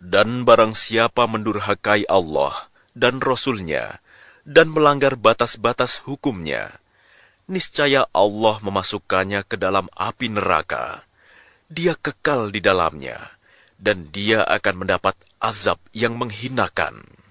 Dan barang siapa mendurhakai Allah dan Rasul-Nya dan melanggar batas-batas hukum-Nya, niscaya Allah memasukkannya ke dalam api neraka. Dia kekal di dalamnya, dan dia akan mendapat azab yang menghinakan.